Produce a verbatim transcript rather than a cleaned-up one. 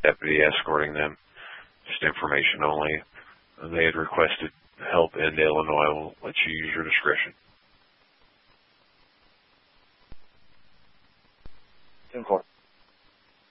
deputy escorting them. Just information only. They had requested help in Illinois. We'll let you use your discretion. ten four.